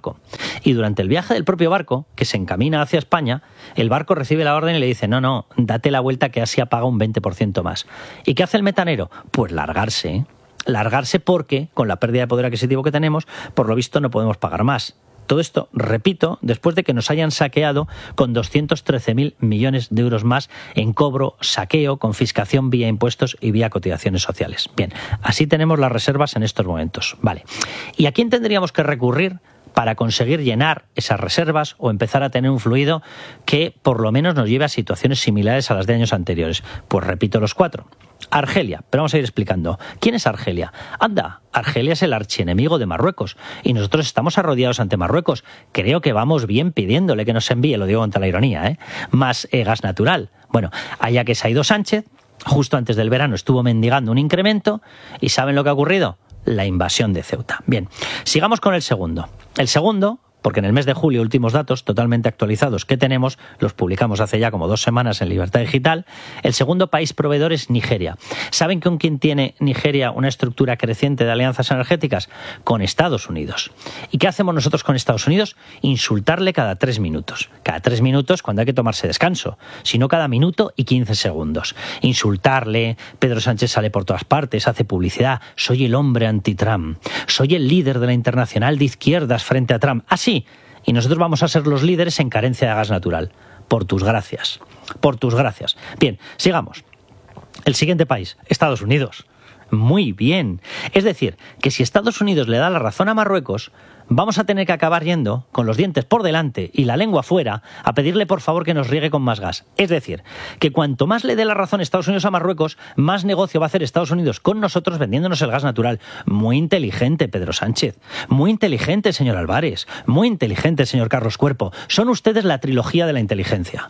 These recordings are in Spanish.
barco. Y durante el viaje del propio barco, que se encamina hacia España, el barco recibe la orden y le dice, no, date la vuelta que Asia paga un 20% más. ¿Y qué hace el metanero? Pues largarse, ¿eh? Largarse porque, con la pérdida de poder adquisitivo que tenemos, por lo visto no podemos pagar más. Todo esto, repito, después de que nos hayan saqueado con 213.000 millones de euros más en cobro, saqueo, confiscación vía impuestos y vía cotizaciones sociales. Bien, así tenemos las reservas en estos momentos. Vale. ¿Y a quién tendríamos que recurrir para conseguir llenar esas reservas o empezar a tener un fluido que por lo menos nos lleve a situaciones similares a las de años anteriores? Pues repito los 4. Argelia, pero vamos a ir explicando. ¿Quién es Argelia? Anda, Argelia es el archienemigo de Marruecos y nosotros estamos arrodillados ante Marruecos. Creo que vamos bien pidiéndole que nos envíe, lo digo ante la ironía, más gas natural. Bueno, allá que se ha ido Sánchez, justo antes del verano estuvo mendigando un incremento y ¿saben lo que ha ocurrido? La invasión de Ceuta. Bien, sigamos con el segundo. El segundo, porque en el mes de julio, últimos datos totalmente actualizados que tenemos, los publicamos hace ya como 2 semanas en Libertad Digital, el segundo país proveedor es Nigeria. ¿Saben con quién tiene Nigeria una estructura creciente de alianzas energéticas? Con Estados Unidos. ¿Y qué hacemos nosotros con Estados Unidos? Insultarle cada 3 minutos. Cada 3 minutos cuando hay que tomarse descanso, sino cada minuto y 15 segundos. Insultarle, Pedro Sánchez sale por todas partes, hace publicidad, soy el hombre anti-Trump, soy el líder de la internacional de izquierdas frente a Trump. Así. Y nosotros vamos a ser los líderes en carencia de gas natural. Por tus gracias. Por tus gracias. Bien, sigamos. El siguiente país, Estados Unidos. Muy bien. Es decir, que si Estados Unidos le da la razón a Marruecos, vamos a tener que acabar yendo con los dientes por delante y la lengua fuera a pedirle por favor que nos riegue con más gas. Es decir, que cuanto más le dé la razón Estados Unidos a Marruecos, más negocio va a hacer Estados Unidos con nosotros vendiéndonos el gas natural. Muy inteligente, Pedro Sánchez. Muy inteligente, señor Álvarez. Muy inteligente, señor Carlos Cuerpo. Son ustedes la trilogía de la inteligencia.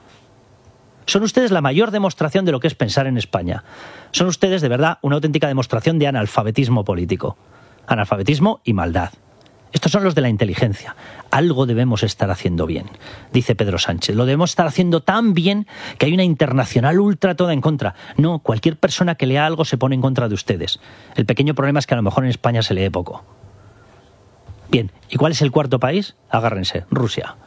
Son ustedes la mayor demostración de lo que es pensar en España. Son ustedes, de verdad, una auténtica demostración de analfabetismo político. Analfabetismo y maldad. Estos son los de la inteligencia. Algo debemos estar haciendo bien, dice Pedro Sánchez. Lo debemos estar haciendo tan bien que hay una internacional ultra toda en contra. No, cualquier persona que lea algo se pone en contra de ustedes. El pequeño problema es que a lo mejor en España se lee poco. Bien, ¿y cuál es el cuarto país? Agárrense, Rusia.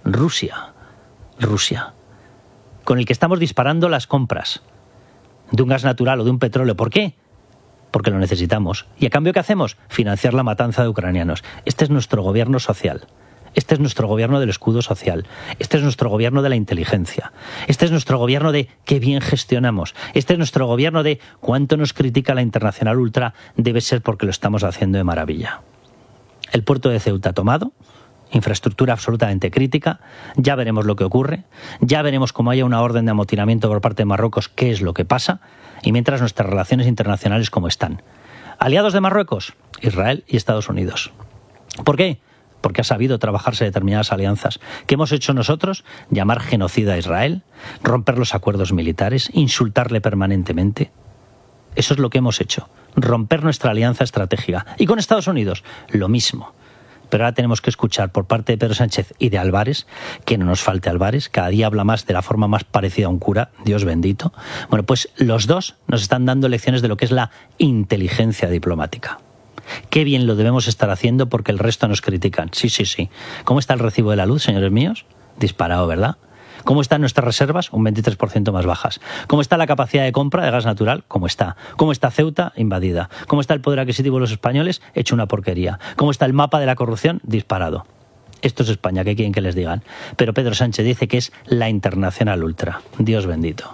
Rusia. Con el que estamos disparando las compras de un gas natural o de un petróleo. ¿Por qué? Porque lo necesitamos. ¿Y a cambio qué hacemos? Financiar la matanza de ucranianos. Este es nuestro gobierno social. Este es nuestro gobierno del escudo social. Este es nuestro gobierno de la inteligencia. Este es nuestro gobierno de qué bien gestionamos. Este es nuestro gobierno de cuánto nos critica la internacional ultra. Debe ser porque lo estamos haciendo de maravilla. El puerto de Ceuta tomado. Infraestructura absolutamente crítica, ya veremos lo que ocurre, ya veremos cómo haya una orden de amotinamiento por parte de Marruecos, qué es lo que pasa, y mientras nuestras relaciones internacionales cómo están. Aliados de Marruecos, Israel y Estados Unidos. ¿Por qué? Porque ha sabido trabajarse determinadas alianzas. ¿Qué hemos hecho nosotros? Llamar genocida a Israel, romper los acuerdos militares, insultarle permanentemente. Eso es lo que hemos hecho, romper nuestra alianza estratégica. Y con Estados Unidos, lo mismo. Pero ahora tenemos que escuchar por parte de Pedro Sánchez y de Álvarez, que no nos falte Álvarez, cada día habla más de la forma más parecida a un cura, Dios bendito. Bueno, pues los dos nos están dando lecciones de lo que es la inteligencia diplomática. Qué bien lo debemos estar haciendo porque el resto nos critican. Sí. ¿Cómo está el recibo de la luz, señores míos? Disparado, ¿verdad? ¿Cómo están nuestras reservas? Un 23% más bajas. ¿Cómo está la capacidad de compra de gas natural? ¿Cómo está? ¿Cómo está Ceuta? Invadida. ¿Cómo está el poder adquisitivo de los españoles? Hecho una porquería. ¿Cómo está el mapa de la corrupción? Disparado. Esto es España, ¿qué quieren que les digan? Pero Pedro Sánchez dice que es la internacional ultra. Dios bendito.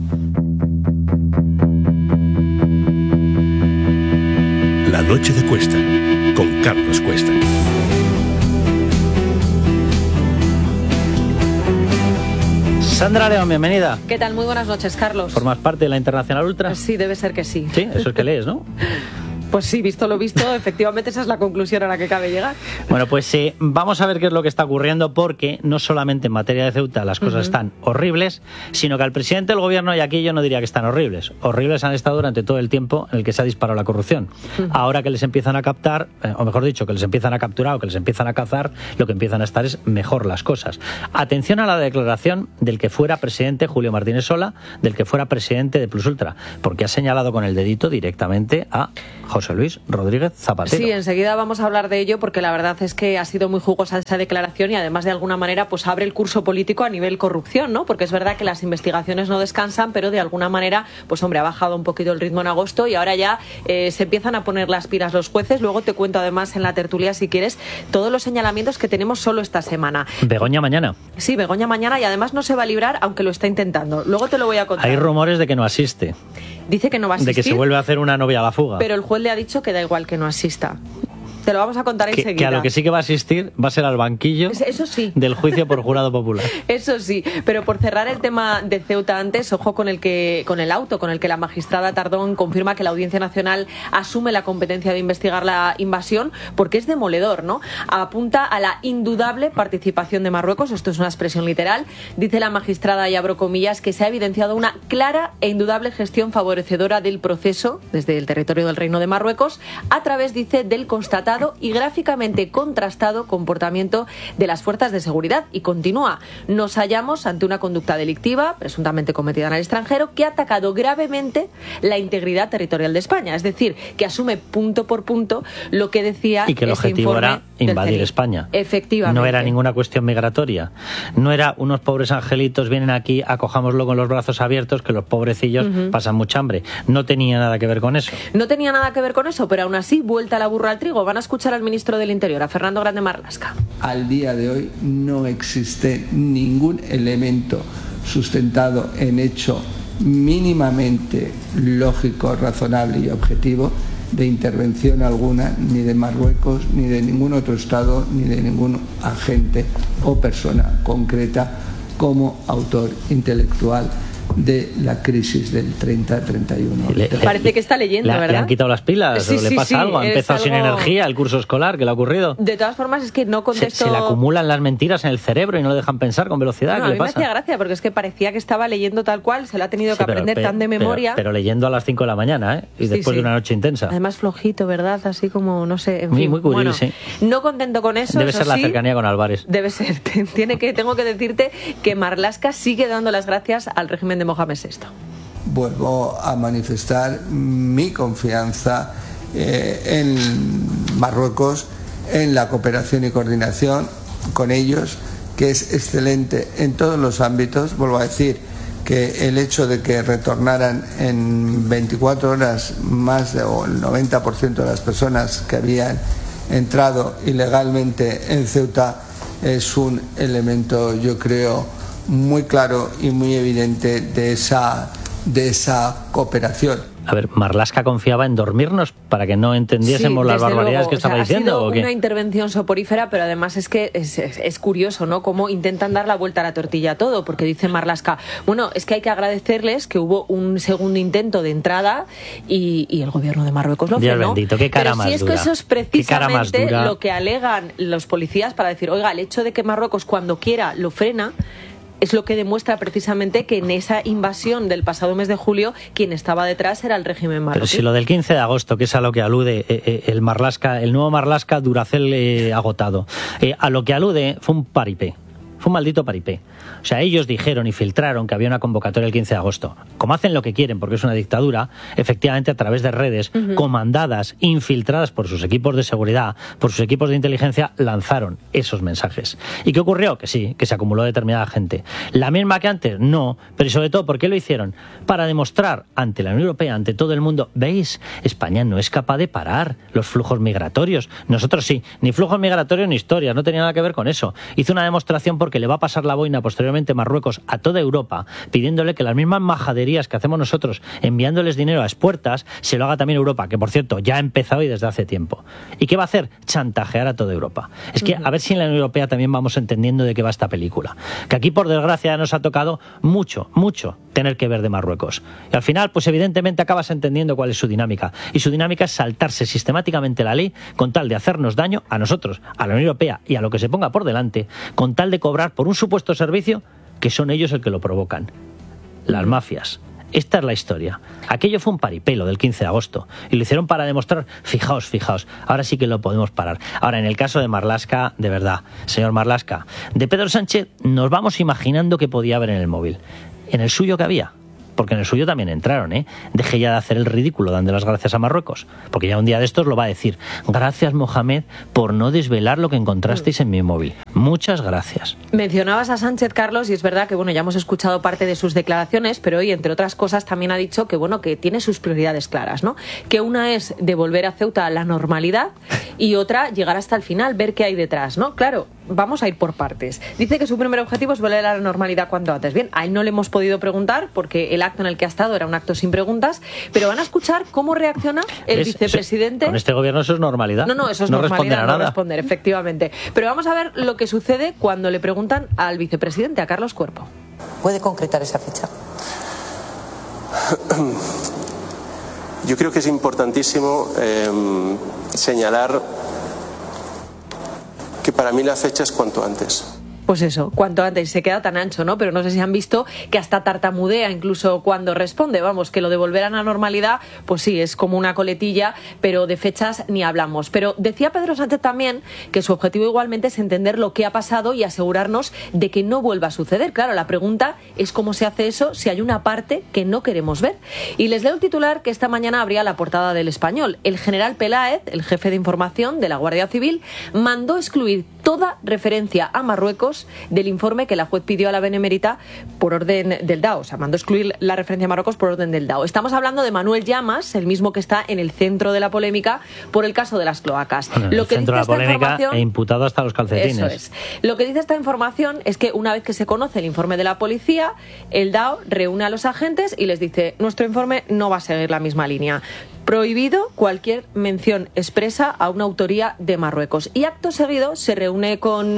La noche de Cuesta, con Carlos Cuesta. Sandra León, bienvenida. ¿Qué tal? Muy buenas noches, Carlos. ¿Formas parte de la Internacional Ultra? Sí, debe ser que sí. Sí, eso es que lees, ¿no? Pues sí, visto lo visto, efectivamente esa es la conclusión a la que cabe llegar. Bueno, pues vamos a ver qué es lo que está ocurriendo, porque no solamente en materia de Ceuta las cosas están horribles, sino que al presidente del gobierno, y aquí yo no diría que están horribles. Horribles han estado durante todo el tiempo en el que se ha disparado la corrupción. Ahora que les empiezan a captar, o mejor dicho, que les empiezan a capturar o que les empiezan a cazar, lo que empiezan a estar es mejor las cosas. Atención a la declaración del que fuera presidente Julio Martínez Sola, del que fuera presidente de Plus Ultra, porque ha señalado con el dedito directamente a José José Luis Rodríguez Zapatero. Sí, enseguida vamos a hablar de ello porque la verdad es que ha sido muy jugosa esa declaración y además de alguna manera pues abre el curso político a nivel corrupción, ¿no? Porque es verdad que las investigaciones no descansan, pero de alguna manera, pues hombre, ha bajado un poquito el ritmo en agosto y ahora ya se empiezan a poner las pilas los jueces. Luego te cuento además en la tertulia, si quieres, todos los señalamientos que tenemos solo esta semana. Begoña mañana. Sí, Begoña mañana, y además no se va a librar, aunque lo está intentando. Luego te lo voy a contar. Hay rumores de que no asiste. Dice que no va a asistir. De que se vuelve a hacer una novia a la fuga. Pero el juez le ha dicho que da igual que no asista. Te lo vamos a contar enseguida. Que a lo que sí que va a asistir va a ser al banquillo eso sí. del juicio por jurado popular. Eso sí, pero por cerrar el tema de Ceuta antes, ojo con el auto con el que la magistrada Tardón confirma que la Audiencia Nacional asume la competencia de investigar la invasión, porque es demoledor, ¿no? Apunta a la indudable participación de Marruecos, esto es una expresión literal, dice la magistrada, y abro comillas, que se ha evidenciado una clara e indudable gestión favorecedora del proceso desde el territorio del Reino de Marruecos a través, dice, del constatado y gráficamente contrastado comportamiento de las fuerzas de seguridad. Y continúa, nos hallamos ante una conducta delictiva, presuntamente cometida en el extranjero, que ha atacado gravemente la integridad territorial de España. Es decir, que asume punto por punto lo que decía y que el objetivo era invadir España. Efectivamente. No era ninguna cuestión migratoria. No era unos pobres angelitos vienen aquí, acojámoslo con los brazos abiertos, que los pobrecillos pasan mucha hambre. No tenía nada que ver con eso. No tenía nada que ver con eso, pero aún así, vuelta la burra al trigo. Van a escuchar al ministro del Interior, a Fernando Grande Marlaska. Al día de hoy no existe ningún elemento sustentado en hecho mínimamente lógico, razonable y objetivo de intervención alguna, ni de Marruecos, ni de ningún otro Estado, ni de ningún agente o persona concreta como autor intelectual de la crisis del 30-31. Parece que está leyendo, ¿verdad? ¿Le han quitado las pilas? Sí, ¿O le pasa algo? ¿Ha empezado sin energía el curso escolar? ¿Qué le ha ocurrido? De todas formas, es que no contesto... Se le acumulan las mentiras en el cerebro y no le dejan pensar con velocidad. No, ¿Qué le pasa? pasa? Me hacía gracia, porque es que parecía que estaba leyendo tal cual, se lo ha tenido que aprender tan de memoria. Pero leyendo a las 5 de la mañana, ¿eh? Y después de una noche intensa. Además flojito, ¿verdad? Así como, no sé, en fin. Muy curioso, bueno, sí. No contento con eso. Debe ser la cercanía con Álvarez. Debe ser. Tengo que decirte que Marlaska sigue dando las gracias al régimen de Mohamed VI. Vuelvo a manifestar mi confianza en Marruecos, en la cooperación y coordinación con ellos, que es excelente en todos los ámbitos. Vuelvo a decir que el hecho de que retornaran en 24 horas más o el 90% de las personas que habían entrado ilegalmente en Ceuta es un elemento, yo creo, muy claro y muy evidente de esa cooperación. A ver, Marlaska confiaba en dormirnos para que no entendiésemos las barbaridades que estaba diciendo. Ha sido ¿o qué? una intervención soporífera, pero además es que es curioso, ¿no? Cómo intentan dar la vuelta a la tortilla a todo, porque dice Marlaska, bueno, es que hay que agradecerles que hubo un segundo intento de entrada y el gobierno de Marruecos lo frenó. Dios bendito, qué cara pero más si es dura. que eso es precisamente lo que alegan los policías para decir, oiga, el hecho de que Marruecos cuando quiera lo frena, es lo que demuestra precisamente que en esa invasión del pasado mes de julio quien estaba detrás era el régimen marroquí. Pero si lo del 15 de agosto, que es a lo que alude el nuevo Marlaska Duracell agotado, a lo que alude fue un paripé, fue un maldito paripé. O sea, ellos dijeron y filtraron que había una convocatoria el 15 de agosto. Como hacen lo que quieren, porque es una dictadura, efectivamente a través de redes comandadas, infiltradas por sus equipos de seguridad, por sus equipos de inteligencia, lanzaron esos mensajes. ¿Y qué ocurrió? Que sí, que se acumuló determinada gente. ¿La misma que antes? No, pero sobre todo, ¿por qué lo hicieron? Para demostrar ante la Unión Europea, ante todo el mundo, ¿veis? España no es capaz de parar los flujos migratorios. Nosotros sí, ni flujos migratorios ni historias, no tenía nada que ver con eso. Hizo una demostración porque le va a pasar la boina posteriormente Marruecos a toda Europa, pidiéndole que las mismas majaderías que hacemos nosotros, enviándoles dinero a expuertas, se lo haga también Europa, que por cierto ya ha empezado y desde hace tiempo. ¿Y qué va a hacer? Chantajear a toda Europa. Es que a ver si en la Unión Europea también vamos entendiendo de qué va esta película. Que aquí por desgracia ya nos ha tocado mucho tener que ver de Marruecos. Y al final, pues evidentemente acabas entendiendo cuál es su dinámica. Y su dinámica es saltarse sistemáticamente la ley con tal de hacernos daño a nosotros, a la Unión Europea y a lo que se ponga por delante, con tal de cobrar por un supuesto servicio que son ellos el que lo provocan. Las mafias. Esta es la historia. Aquello fue un paripelo del 15 de agosto y lo hicieron para demostrar, fijaos, ahora sí que lo podemos parar. Ahora, en el caso de Marlaska, de verdad, señor Marlaska, de Pedro Sánchez nos vamos imaginando que podía haber en el móvil. En el suyo que había. porque en el suyo también entraron, deje ya de hacer el ridículo dando las gracias a Marruecos, porque ya un día de estos lo va a decir. Gracias, Mohamed, por no desvelar lo que encontrasteis en mi móvil. Muchas gracias. Mencionabas a Sánchez, Carlos, y es verdad que ya hemos escuchado parte de sus declaraciones, pero hoy, entre otras cosas, también ha dicho que tiene sus prioridades claras, ¿no? Que una es devolver a Ceuta la normalidad y otra llegar hasta el final, ver qué hay detrás, ¿no? Claro, vamos a ir por partes. Dice que su primer objetivo es volver a la normalidad cuanto antes. Bien, a él no le hemos podido preguntar porque el acto en el que ha estado era un acto sin preguntas, pero van a escuchar cómo reacciona el vicepresidente. Con este gobierno eso es normalidad. No, eso es no normalidad, responder a nada. No responder, efectivamente. Pero vamos a ver lo que sucede cuando le preguntan al vicepresidente, a Carlos Cuerpo. ¿Puede concretar esa fecha? Yo creo que es importantísimo señalar que para mí la fecha es cuanto antes. Pues eso, cuanto antes. Se queda tan ancho, ¿no? Pero no sé si han visto que hasta tartamudea incluso cuando responde. Vamos, que lo de volver a la normalidad, pues sí, es como una coletilla, pero de fechas ni hablamos. Pero decía Pedro Sánchez también que su objetivo igualmente es entender lo que ha pasado y asegurarnos de que no vuelva a suceder. Claro, la pregunta es cómo se hace eso si hay una parte que no queremos ver. Y les leo el titular que esta mañana abría la portada del Español. El general Peláez, el jefe de información de la Guardia Civil, mandó excluir toda referencia a Marruecos del informe que la juez pidió a la Benemérita por orden del DAO. O sea, mandó excluir la referencia a Marruecos por orden del DAO. Estamos hablando de Manuel Llamas, el mismo que está en el centro de la polémica por el caso de las cloacas. Bueno, lo que centro dice de la polémica e imputado hasta los calcetines. Eso es. Lo que dice esta información es que una vez que se conoce el informe de la policía, el DAO reúne a los agentes y les dice: nuestro informe no va a seguir la misma línea. Prohibido cualquier mención expresa a una autoría de Marruecos. Y acto seguido se reúne con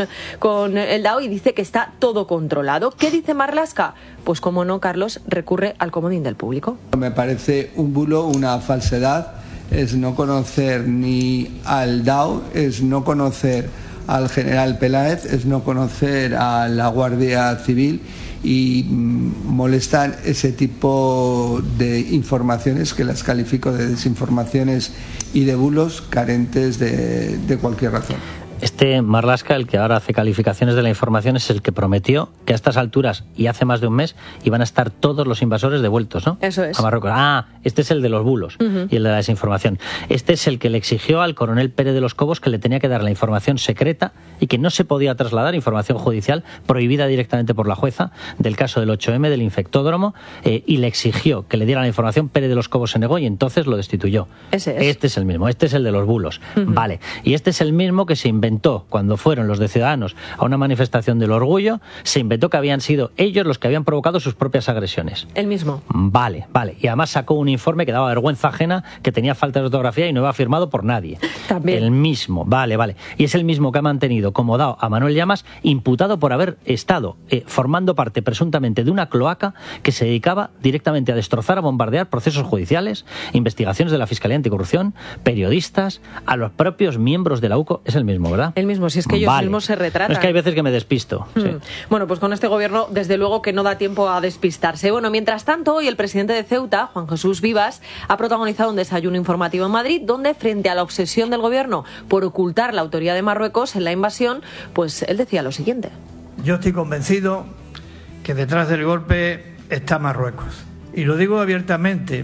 el DAO y dice que está todo controlado. ¿Qué dice Marlaska? Pues como no, Carlos, recurre al comodín del público. Me parece un bulo, una falsedad. Es no conocer ni al DAO, es no conocer al general Peláez, es no conocer a la Guardia Civil y molestan ese tipo de informaciones que las califico de desinformaciones y de bulos carentes de cualquier razón. Este Marlaska, el que ahora hace calificaciones de la información, es el que prometió que a estas alturas y hace más de un mes iban a estar todos los invasores devueltos, ¿no? Eso es. A Marruecos. Ah, este es el de los bulos y el de la desinformación. Este es el que le exigió al coronel Pérez de los Cobos que le tenía que dar la información secreta y que no se podía trasladar, información judicial prohibida directamente por la jueza del caso del 8M, del infectódromo, y le exigió que le diera la información. Pérez de los Cobos se negó y entonces lo destituyó. Ese es. Este es el mismo, este es el de los bulos. Vale. Y este es el mismo que se inventó cuando fueron los de Ciudadanos a una manifestación del orgullo, se inventó que habían sido ellos los que habían provocado sus propias agresiones. El mismo. Vale. Y además sacó un informe que daba vergüenza ajena, que tenía faltas de ortografía y no iba firmado por nadie. También. El mismo, vale. Y es el mismo que ha mantenido como DAO a Manuel Llamas, imputado por haber estado formando parte presuntamente de una cloaca que se dedicaba directamente a destrozar, a bombardear procesos judiciales, investigaciones de la Fiscalía Anticorrupción, periodistas, a los propios miembros de la UCO. Es el mismo, ¿verdad? El mismo, si es que ellos mismos se retratan. No, es que hay veces que me despisto. Sí. Bueno, pues con este gobierno, desde luego que no da tiempo a despistarse. Bueno, mientras tanto, hoy el presidente de Ceuta, Juan Jesús Vivas, ha protagonizado un desayuno informativo en Madrid, donde frente a la obsesión del gobierno por ocultar la autoría de Marruecos en la invasión, pues él decía lo siguiente. Yo estoy convencido que detrás del golpe está Marruecos. Y lo digo abiertamente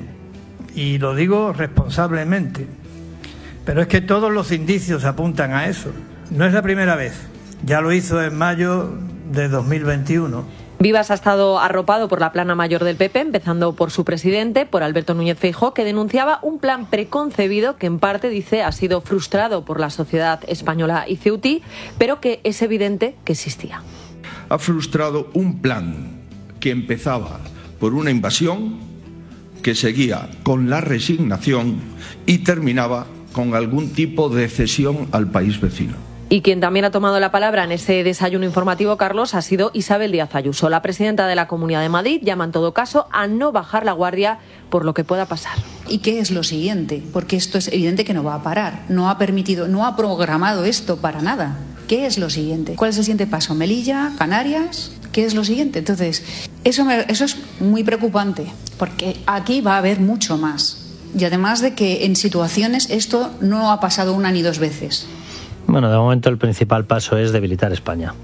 y lo digo responsablemente. Pero es que todos los indicios apuntan a eso. No es la primera vez. Ya lo hizo en mayo de 2021. Vivas ha estado arropado por la plana mayor del PP, empezando por su presidente, por Alberto Núñez Feijóo, que denunciaba un plan preconcebido que en parte, dice, ha sido frustrado por la sociedad española y ceutí, pero que es evidente que existía. Ha frustrado un plan que empezaba por una invasión, que seguía con la resignación y terminaba con algún tipo de cesión al país vecino. Y quien también ha tomado la palabra en ese desayuno informativo, Carlos, ha sido Isabel Díaz Ayuso. La presidenta de la Comunidad de Madrid llama en todo caso a no bajar la guardia por lo que pueda pasar. ¿Y qué es lo siguiente? Porque esto es evidente que no va a parar. No ha permitido, no ha programado esto para nada. ¿Qué es lo siguiente? ¿Cuál es el siguiente paso? ¿Melilla? ¿Canarias? ¿Qué es lo siguiente? Entonces, eso es muy preocupante, porque aquí va a haber mucho más. Y además de que en situaciones esto no ha pasado una ni dos veces. Bueno, de momento el principal paso es debilitar España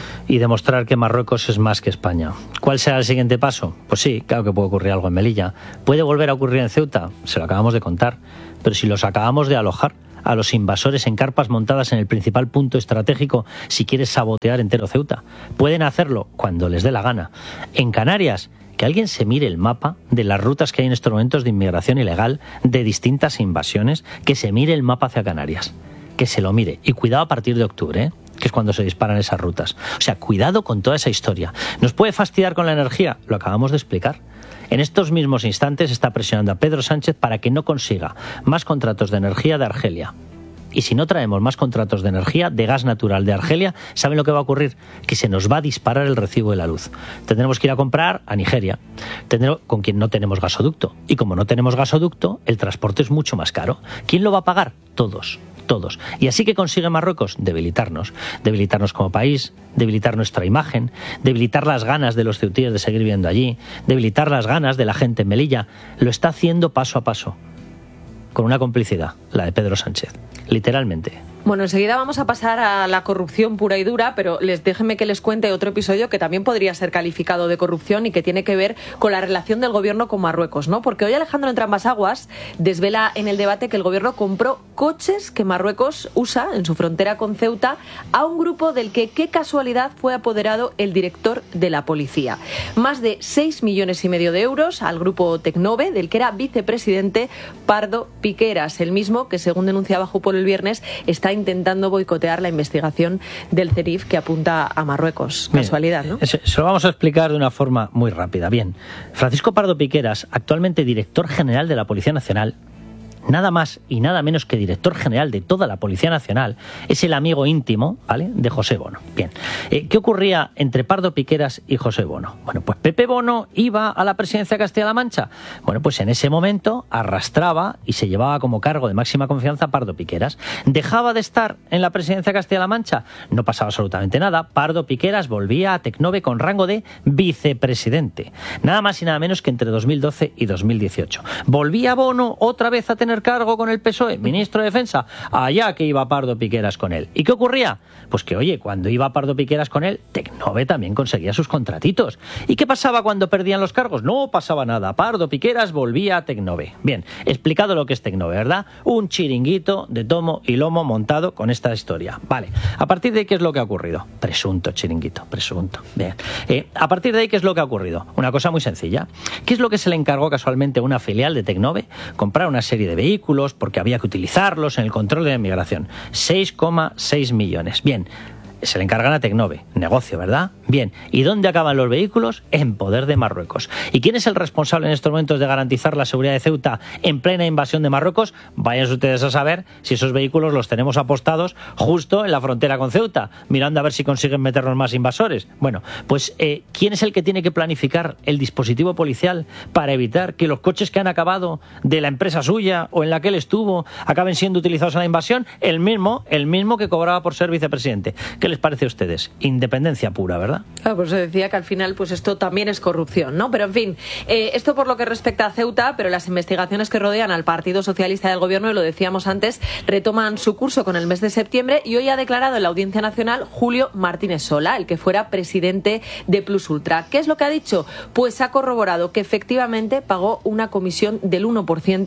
y demostrar que Marruecos es más que España. ¿Cuál será el siguiente paso? Pues sí, claro que puede ocurrir algo en Melilla. ¿Puede volver a ocurrir en Ceuta? Se lo acabamos de contar. Pero si los acabamos de alojar a los invasores en carpas montadas en el principal punto estratégico, si quieres sabotear entero Ceuta, pueden hacerlo cuando les dé la gana. En Canarias, que alguien se mire el mapa de las rutas que hay en estos momentos de inmigración ilegal, de distintas invasiones, que se mire el mapa hacia Canarias. Que se lo mire. Y cuidado a partir de octubre, que es cuando se disparan esas rutas. O sea, cuidado con toda esa historia. ¿Nos puede fastidiar con la energía? Lo acabamos de explicar. En estos mismos instantes está presionando a Pedro Sánchez para que no consiga más contratos de energía de Argelia. Y si no traemos más contratos de energía, de gas natural de Argelia, ¿saben lo que va a ocurrir? Que se nos va a disparar el recibo de la luz. Tendremos que ir a comprar a Nigeria, con quien no tenemos gasoducto. Y como no tenemos gasoducto, el transporte es mucho más caro. ¿Quién lo va a pagar? Todos. Y así que consigue Marruecos debilitarnos como país, debilitar nuestra imagen, debilitar las ganas de los ceutíes de seguir viviendo allí, debilitar las ganas de la gente en Melilla. Lo está haciendo paso a paso, con una complicidad, la de Pedro Sánchez, literalmente. Bueno, enseguida vamos a pasar a la corrupción pura y dura, pero déjenme que les cuente otro episodio que también podría ser calificado de corrupción y que tiene que ver con la relación del gobierno con Marruecos, ¿no? Porque hoy Alejandro Entrambas-Aguas desvela en el debate que el gobierno compró coches que Marruecos usa en su frontera con Ceuta a un grupo del que, qué casualidad, fue apoderado el director de la policía. Más de 6,5 millones de euros al grupo Tecnove, del que era vicepresidente Pardo Piqueras, el mismo que, según denunciaba Jupol el viernes, está intentando boicotear la investigación del CERIF que apunta a Marruecos. Casualidad, ¿no? Se lo vamos a explicar de una forma muy rápida. Bien, Francisco Pardo Piqueras, actualmente director general de la Policía Nacional, nada más y nada menos que director general de toda la Policía Nacional, es el amigo íntimo, ¿vale?, de José Bono. Bien, ¿qué ocurría entre Pardo Piqueras y José Bono? Bueno, pues Pepe Bono iba a la presidencia de Castilla-La Mancha. Bueno, pues en ese momento arrastraba y se llevaba como cargo de máxima confianza a Pardo Piqueras. Dejaba de estar en la presidencia de Castilla-La Mancha, no pasaba absolutamente nada. Pardo Piqueras volvía a Tecnove con rango de vicepresidente. Nada más y nada menos que entre 2012 y 2018. Volvía Bono otra vez a tener cargo con el PSOE, ministro de Defensa, allá que iba Pardo Piqueras con él. ¿Y qué ocurría? Pues que, oye, cuando iba Pardo Piqueras con él, Tecnove también conseguía sus contratitos. ¿Y qué pasaba cuando perdían los cargos? No pasaba nada. Pardo Piqueras volvía a Tecnove. Bien, explicado lo que es Tecnove, ¿verdad? Un chiringuito de tomo y lomo montado con esta historia. Vale, a partir de ahí, ¿qué es lo que ha ocurrido? Presunto chiringuito, presunto. Bien, a partir de ahí, ¿qué es lo que ha ocurrido? Una cosa muy sencilla. ¿Qué es lo que se le encargó casualmente a una filial de Tecnove? Comprar una serie de vehículos porque había que utilizarlos en el control de la inmigración. 6,6 millones. Bien, se le encargan a Tecnove. Negocio, ¿verdad? Bien. ¿Y dónde acaban los vehículos? En poder de Marruecos. ¿Y quién es el responsable en estos momentos de garantizar la seguridad de Ceuta en plena invasión de Marruecos? Vayan ustedes a saber si esos vehículos los tenemos apostados justo en la frontera con Ceuta, mirando a ver si consiguen meternos más invasores. Bueno, pues ¿quién es el que tiene que planificar el dispositivo policial para evitar que los coches que han acabado de la empresa suya o en la que él estuvo acaben siendo utilizados en la invasión? El mismo que cobraba por ser vicepresidente. ¿Qué les parece a ustedes? Independencia pura, ¿verdad? Claro, por eso decía que al final pues esto también es corrupción, ¿no? Pero en fin, esto por lo que respecta a Ceuta, pero las investigaciones que rodean al Partido Socialista del Gobierno, y lo decíamos antes, retoman su curso con el mes de septiembre, y hoy ha declarado en la Audiencia Nacional Julio Martínez Sola, el que fuera presidente de Plus Ultra. ¿Qué es lo que ha dicho? Pues ha corroborado que efectivamente pagó una comisión del 1%,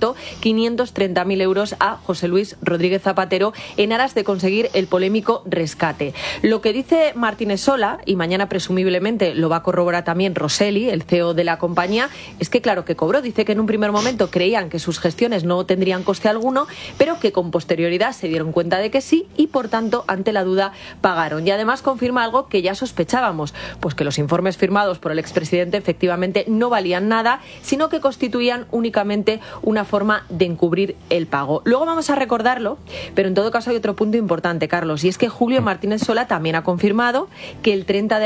530.000 euros a José Luis Rodríguez Zapatero en aras de conseguir el polémico rescate. Lo que dice Martínez Sola, y mañana presumiblemente lo va a corroborar también Rosselli, el CEO de la compañía, es que claro que cobró. Dice que en un primer momento creían que sus gestiones no tendrían coste alguno, pero que con posterioridad se dieron cuenta de que sí y por tanto ante la duda pagaron. Y además confirma algo que ya sospechábamos, pues que los informes firmados por el expresidente efectivamente no valían nada, sino que constituían únicamente una forma de encubrir el pago. Luego vamos a recordarlo, pero en todo caso hay otro punto importante, Carlos, y es que Julio Martínez Sola también ha confirmado que el 30 de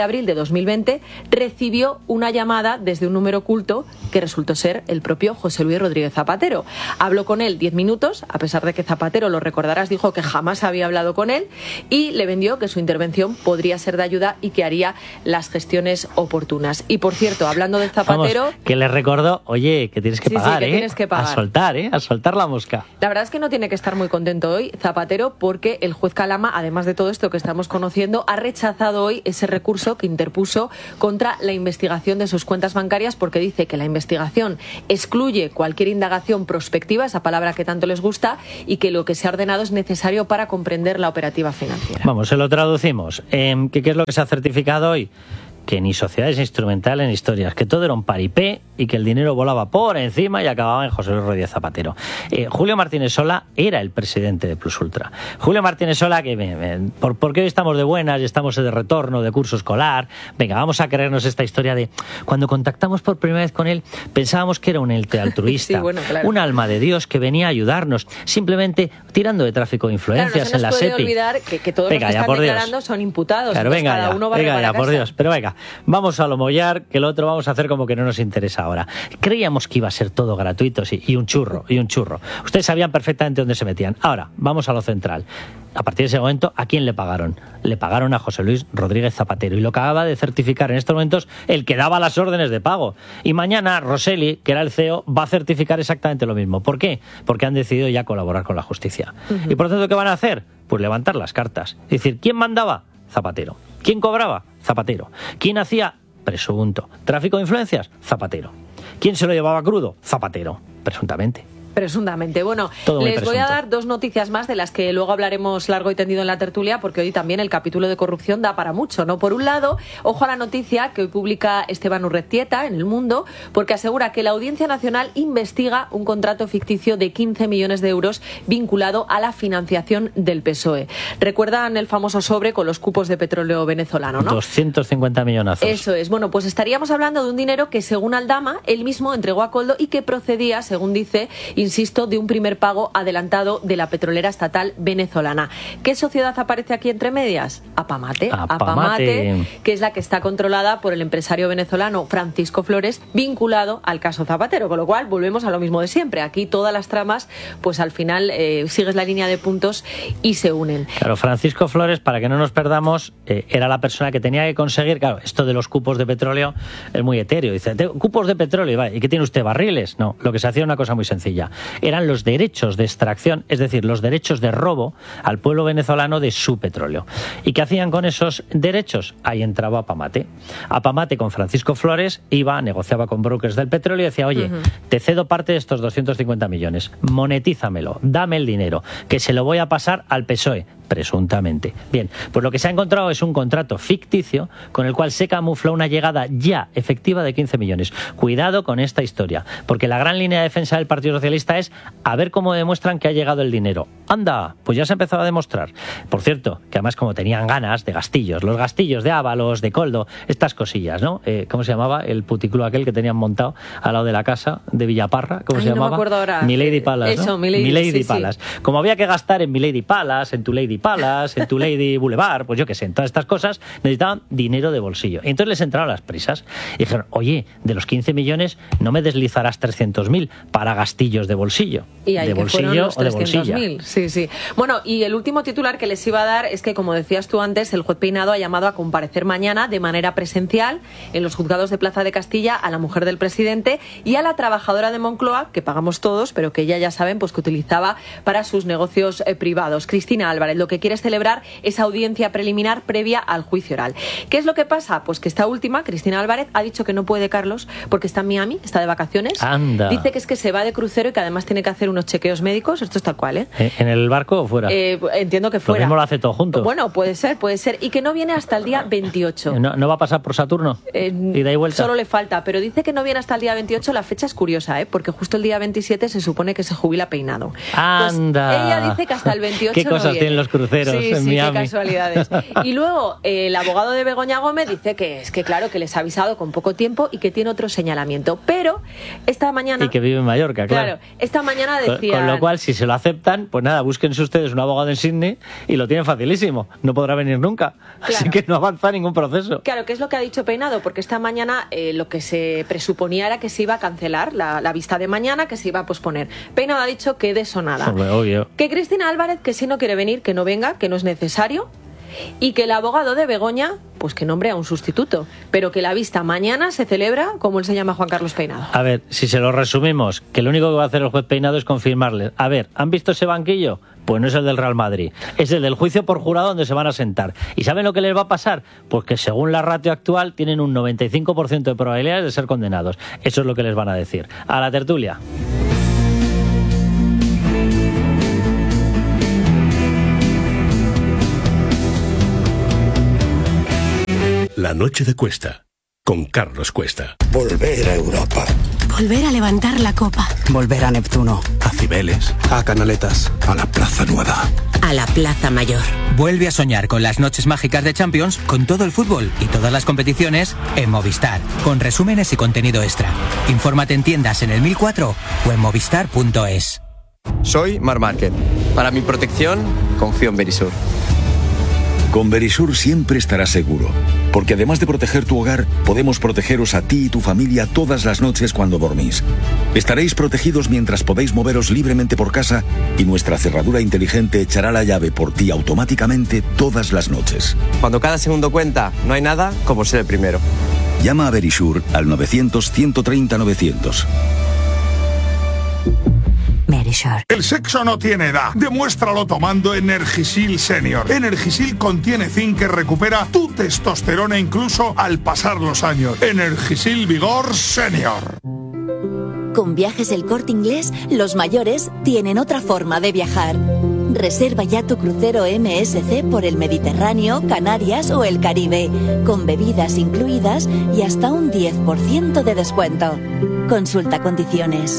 abril de 2020 recibió una llamada desde un número oculto que resultó ser el propio José Luis Rodríguez Zapatero. Habló con él 10 minutos, a pesar de que Zapatero, lo recordarás, dijo que jamás había hablado con él, y le vendió que su intervención podría ser de ayuda y que haría las gestiones oportunas. Y por cierto, hablando de Zapatero... Vamos, que le recordó, oye, que tienes que pagar, que tienes que pagar. A soltar la mosca. La verdad es que no tiene que estar muy contento hoy Zapatero, porque el juez Calama, además de todo esto que estamos conociendo, ha rechazado hoy ese recurso que interpuso contra la investigación de sus cuentas bancarias, porque dice que la investigación excluye cualquier indagación prospectiva, esa palabra que tanto les gusta, y que lo que se ha ordenado es necesario para comprender la operativa financiera. Vamos, se lo traducimos. ¿Qué es lo que se ha certificado hoy? Que ni sociedades instrumentales ni historias, que todo era un paripé y que el dinero volaba por encima y acababa en José Luis Rodríguez Zapatero. Julio Martínez Sola era el presidente de Plus Ultra. Julio Martínez Sola, porque hoy estamos de buenas y estamos de retorno de curso escolar, venga, vamos a creernos esta historia de cuando contactamos por primera vez con él, pensábamos que era un ente altruista, sí, bueno, claro, un alma de Dios que venía a ayudarnos, simplemente tirando de tráfico de influencias en la SEPI. No se nos puede olvidar que todos los que están declarando son imputados. Claro, venga, cada ya, uno va venga a ya, por casa. Dios, pero venga, vamos a lo mollar, que lo otro vamos a hacer como que no nos interesa ahora. Creíamos que iba a ser todo gratuito, sí, y un churro. Ustedes sabían perfectamente dónde se metían. Ahora, vamos a lo central. A partir de ese momento, ¿a quién le pagaron? Le pagaron a José Luis Rodríguez Zapatero, y lo acaba de certificar en estos momentos el que daba las órdenes de pago. Y mañana Rosselli, que era el CEO, va a certificar exactamente lo mismo. ¿Por qué? Porque han decidido ya colaborar con la justicia. Y por lo tanto, ¿qué van a hacer? Pues levantar las cartas. Es decir, ¿quién mandaba? Zapatero. ¿Quién cobraba? Zapatero. ¿Quién hacía? Presunto. ¿Tráfico de influencias? Zapatero. ¿Quién se lo llevaba crudo? Zapatero, presuntamente. Presuntamente. Bueno, les voy a dar dos noticias más de las que luego hablaremos largo y tendido en la tertulia, porque hoy también el capítulo de corrupción da para mucho, ¿no? Por un lado, ojo a la noticia que hoy publica Esteban Urretieta en El Mundo, porque asegura que la Audiencia Nacional investiga un contrato ficticio de 15 millones de euros vinculado a la financiación del PSOE. ¿Recuerdan el famoso sobre con los cupos de petróleo venezolano, no? 250 millonazos. Eso es. Bueno, pues estaríamos hablando de un dinero que, según Aldama, él mismo entregó a Koldo y que procedía, según dice, insisto, de un primer pago adelantado de la petrolera estatal venezolana. ¿Qué sociedad aparece aquí entre medias? Apamate, que es la que está controlada por el empresario venezolano Francisco Flores, vinculado al caso Zapatero, con lo cual volvemos a lo mismo de siempre. Aquí todas las tramas, pues al final sigues la línea de puntos y se unen. Claro, Francisco Flores, para que no nos perdamos, era la persona que tenía que conseguir, claro, esto de los cupos de petróleo es muy etéreo. Dice, cupos de petróleo, ¿y qué tiene usted, barriles? No, lo que se hacía era una cosa muy sencilla. Eran los derechos de extracción, es decir, los derechos de robo al pueblo venezolano de su petróleo. ¿Y qué hacían con esos derechos? Ahí entraba Apamate. Apamate, con Francisco Flores, iba, negociaba con brokers del petróleo y decía, oye, te cedo parte de estos 250 millones, monetízamelo, dame el dinero, que se lo voy a pasar al PSOE, presuntamente. Bien, pues lo que se ha encontrado es un contrato ficticio con el cual se camufla una llegada ya efectiva de 15 millones. Cuidado con esta historia, porque la gran línea de defensa del Partido Socialista es a ver cómo demuestran que ha llegado el dinero. Anda, pues ya se ha empezado a demostrar. Por cierto, que además como tenían ganas de gastillos, los gastillos de Ábalos, de Koldo, estas cosillas, ¿no? ¿Cómo se llamaba el puticlub aquel que tenían montado al lado de la casa de Villaparra? ¿Cómo se llamaba? No me acuerdo ahora. Milady Palace, Eso, ¿no? Milady Palace. Sí. Como había que gastar en Milady Palace, en tu Lady Palace, en tu Lady Boulevard, pues yo qué sé, en todas estas cosas, necesitaban dinero de bolsillo. Y entonces les entraron las prisas y dijeron, oye, de los 15 millones no me deslizarás 300.000 para gastillos de bolsillo. Y ahí de bolsillo los o de bolsilla. 300.000. Sí, sí. Bueno, y el último titular que les iba a dar es que, como decías tú antes, el juez Peinado ha llamado a comparecer mañana de manera presencial en los juzgados de Plaza de Castilla a la mujer del presidente y a la trabajadora de Moncloa, que pagamos todos, pero que ella ya saben pues que utilizaba para sus negocios privados. Cristina Álvarez lo que quiere es celebrar esa audiencia preliminar previa al juicio oral. ¿Qué es lo que pasa? Pues que esta última, Cristina Álvarez, ha dicho que no puede, Carlos, porque está en Miami, está de vacaciones. Anda. Dice que es que se va de crucero y que además tiene que hacer unos chequeos médicos. Esto es tal cual, ¿eh? ¿En el barco o fuera? Entiendo que fuera. Lo mismo lo hace todo junto. Bueno, puede ser. Y que no viene hasta el día 28. ¿No va a pasar por Saturno? ¿Ida y vuelta? Solo le falta, pero dice que no viene hasta el día 28. La fecha es curiosa, ¿eh? Porque justo el día 27 se supone que se jubila Peinado. Anda. Pues ella dice que hasta el 28 ¿Qué cosas no viene. tienen los cruceros sí, en sí, Miami. qué casualidades. Y luego el abogado de Begoña Gómez dice que es que claro, que les ha avisado con poco tiempo y que tiene otro señalamiento. Pero esta mañana... Y que vive en Mallorca, claro. Esta mañana decía... Con lo cual, si se lo aceptan, pues nada, búsquense ustedes un abogado en Sydney y lo tienen facilísimo. No podrá venir nunca. Claro. Así que no avanza ningún proceso. Claro, que es lo que ha dicho Peinado, porque esta mañana lo que se presuponía era que se iba a cancelar la vista de mañana, que se iba a posponer. Peinado ha dicho que de eso nada. Hombre, obvio. Que Cristina Álvarez, que si no quiere venir, que no venga, que no es necesario. Y que el abogado de Begoña, pues que nombre a un sustituto. Pero que la vista mañana se celebra como él se llama Juan Carlos Peinado. A ver, si se lo resumimos, que lo único que va a hacer el juez Peinado es confirmarles. A ver, ¿han visto ese banquillo? Pues no es el del Real Madrid, es el del juicio por jurado donde se van a sentar. ¿Y saben lo que les va a pasar? Pues que según la ratio actual tienen un 95% de probabilidades de ser condenados. Eso es lo que les van a decir. A la tertulia. La noche de Cuesta, con Carlos Cuesta. Volver a Europa. Volver a levantar la copa. Volver a Neptuno. A Cibeles. A Canaletas. A la Plaza Nueva. A la Plaza Mayor. Vuelve a soñar con las noches mágicas de Champions, con todo el fútbol y todas las competiciones en Movistar, con resúmenes y contenido extra. Infórmate en tiendas en el 1004 o en movistar.es. Soy Marc Márquez. Para mi protección, confío en Verisur. Con Verisur siempre estarás seguro, porque además de proteger tu hogar, podemos protegeros a ti y tu familia todas las noches cuando dormís. Estaréis protegidos mientras podéis moveros libremente por casa y nuestra cerradura inteligente echará la llave por ti automáticamente todas las noches. Cuando cada segundo cuenta, no hay nada como ser el primero. Llama a Verisur al 900-130-900. El sexo no tiene edad. Demuéstralo tomando Energisil Senior. Energisil contiene zinc que recupera tu testosterona incluso al pasar los años. Energisil Vigor Senior. Con Viajes El Corte Inglés, los mayores tienen otra forma de viajar. Reserva ya tu crucero MSC por el Mediterráneo, Canarias o el Caribe, con bebidas incluidas y hasta un 10% de descuento. Consulta condiciones.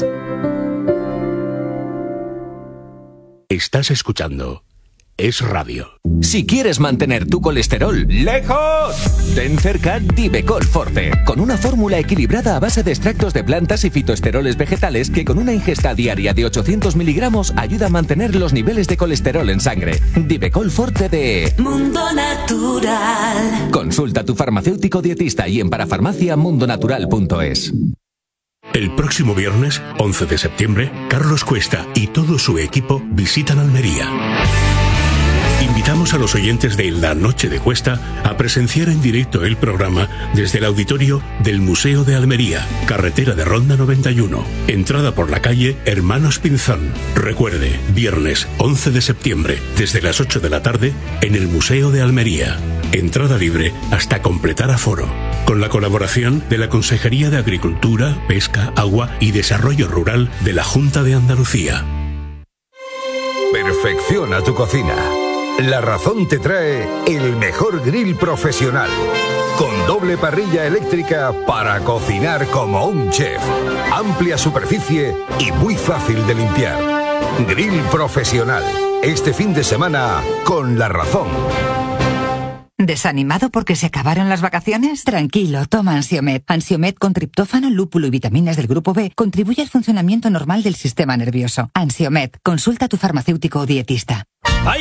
Estás escuchando Es Radio. Si quieres mantener tu colesterol lejos, ten cerca Divecol Forte, con una fórmula equilibrada a base de extractos de plantas y fitoesteroles vegetales que con una ingesta diaria de 800 miligramos ayuda a mantener los niveles de colesterol en sangre. Divecol Forte de Mundo Natural. Consulta a tu farmacéutico dietista y en parafarmaciamundonatural.es. El próximo viernes, 11 de septiembre, Carlos Cuesta y todo su equipo visitan Almería. Invitamos a los oyentes de La Noche de Cuesta a presenciar en directo el programa desde el auditorio del Museo de Almería, carretera de Ronda 91, entrada por la calle Hermanos Pinzón. Recuerde, viernes 11 de septiembre, desde las 8 de la tarde, en el Museo de Almería. Entrada libre hasta completar aforo. Con la colaboración de la Consejería de Agricultura, Pesca, Agua y Desarrollo Rural de la Junta de Andalucía. Perfecciona tu cocina. La Razón te trae el mejor grill profesional, con doble parrilla eléctrica para cocinar como un chef, amplia superficie y muy fácil de limpiar. Grill profesional, este fin de semana con La Razón. ¿Desanimado porque se acabaron las vacaciones? Tranquilo, toma Ansiomed. Ansiomed con triptófano, lúpulo y vitaminas del grupo B contribuye al funcionamiento normal del sistema nervioso. Ansiomed, consulta a tu farmacéutico o dietista.